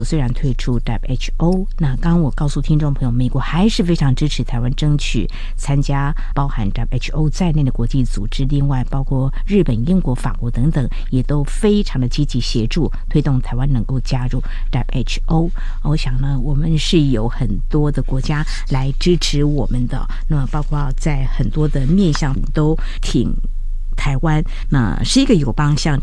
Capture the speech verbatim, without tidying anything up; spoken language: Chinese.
虽然退出 W H O， 那刚刚我告诉听众朋友，美国还是非常支持台湾争取参加包含 W H O 在内的国际组织，另外包括日本、英国、法国等等，也都非常的积极协助推动台湾能够加入 W H O。 我想呢，我们是有很多的国家来支持我们的，那么包括在很多的面向都挺台湾，那是一个友邦向